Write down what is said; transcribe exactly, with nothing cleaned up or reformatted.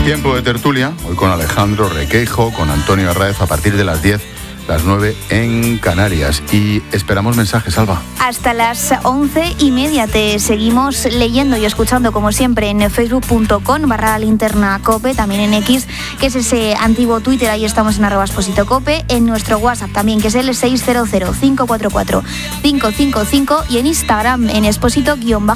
Tiempo de tertulia, hoy con Alejandro Requeijo, con Antonio Arraez, a partir de las diez, las nueve en Canarias. Y esperamos mensajes, Alba. Hasta las once y media te seguimos leyendo y escuchando, como siempre, en facebook punto com barra linterna cope, también en X, que es ese antiguo Twitter, ahí estamos en arroba Exposito Cope, en nuestro WhatsApp también, que es el seis cero cero, cinco cuatro cuatro, cinco cinco cinco, y en Instagram en Exposito-Cope.